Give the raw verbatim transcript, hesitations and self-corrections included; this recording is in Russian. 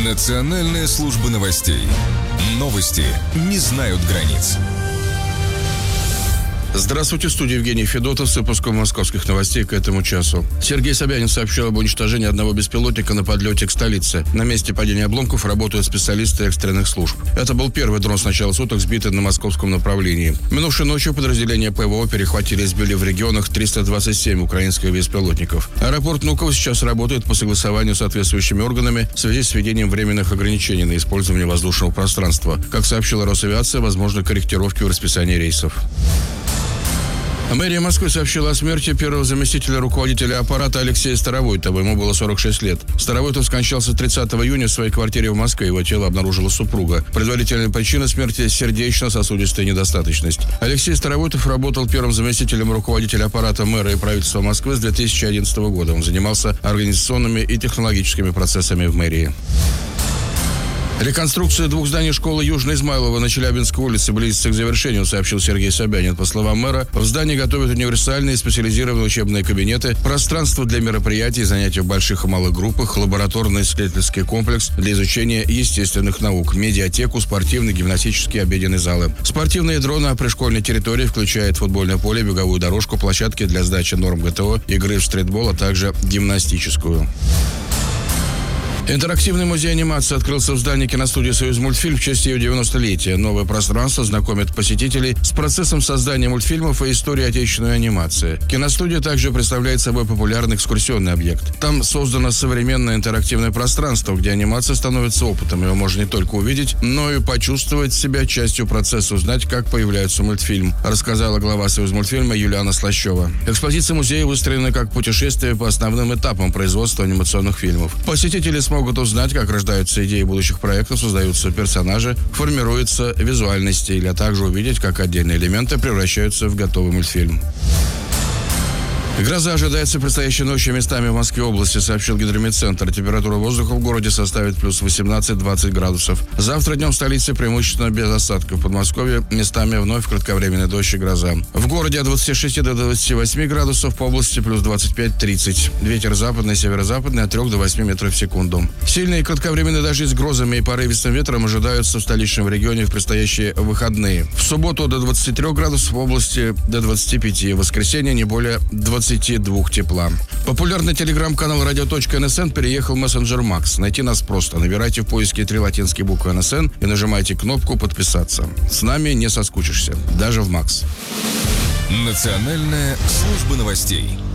Национальная служба новостей. Новости не знают границ. Здравствуйте, в студии Евгений Федотов с выпуском московских новостей к этому часу. Сергей Собянин сообщил об уничтожении одного беспилотника на подлете к столице. На месте падения обломков работают специалисты экстренных служб. Это был первый дрон с начала суток, сбитый на московском направлении. Минувшей ночью подразделения ПВО перехватили и сбили в регионах триста двадцать семь украинских беспилотников. Аэропорт Внуково сейчас работает по согласованию с соответствующими органами в связи с введением временных ограничений на использование воздушного пространства. Как сообщила Росавиация, возможны корректировки в расписании рейсов. Мэрия Москвы сообщила о смерти первого заместителя руководителя аппарата Алексея Старовойтова. Ему было сорок шесть лет. Старовойтов скончался тридцатого июня в своей квартире в Москве. Его тело обнаружила супруга. Предварительная причина смерти – сердечно-сосудистая недостаточность. Алексей Старовойтов работал первым заместителем руководителя аппарата мэра и правительства Москвы с две тысячи одиннадцатого года. Он занимался организационными и технологическими процессами в мэрии. Реконструкция двух зданий школы Южная Измайлова на Челябинской улице близится к завершению, сообщил Сергей Собянин. По словам мэра, в здании готовят универсальные специализированные учебные кабинеты, пространство для мероприятий, занятий в больших и малых группах, лабораторно-исследовательский комплекс для изучения естественных наук, медиатеку, спортивный, гимнастические, обеденные залы. Спортивные дроны на пришкольной территории включают футбольное поле, беговую дорожку, площадки для сдачи норм ГТО, игры в стритбол, а также гимнастическую. Интерактивный музей анимации открылся в здании киностудии «Союзмультфильм» в честь ее девяностолетия. Новое пространство знакомит посетителей с процессом создания мультфильмов и историей отечественной анимации. Киностудия также представляет собой популярный экскурсионный объект. Там создано современное интерактивное пространство, где анимация становится опытом. Его можно не только увидеть, но и почувствовать себя частью процесса, узнать, как появляется мультфильм, рассказала глава «Союзмультфильма» Юлиана Слащева. Экспозиция музея выстроена как путешествие по основным этапам производства анимационных фильмов. Посетители смогут узнать, как рождаются идеи будущих проектов, создаются персонажи, формируется визуальный стиль, а также увидеть, как отдельные элементы превращаются в готовый мультфильм. Гроза ожидается предстоящей ночью местами в Москве области, сообщил Гидромедцентр. Температура воздуха в городе составит плюс восемнадцать-двадцать градусов. Завтра днем в столице преимущественно без осадков. В Подмосковье местами вновь кратковременный дождь и гроза. В городе от двадцати шести до двадцати восьми градусов, по области плюс двадцать пять-тридцать. Ветер западный, северо-западный от трёх до восьми метров в секунду. Сильные кратковременные дожди с грозами и порывистым ветром ожидаются в столичном регионе в предстоящие выходные. В субботу до двадцати трёх градусов, в области до двадцати пяти. В воскресенье не более двадцати двух тепла. Популярный телеграм-канал радио.нсн переехал в мессенджер Макс. Найти нас просто. Набирайте в поиске три латинские буквы НСН и нажимайте кнопку «Подписаться». С нами не соскучишься. Даже в Макс. Национальная служба новостей.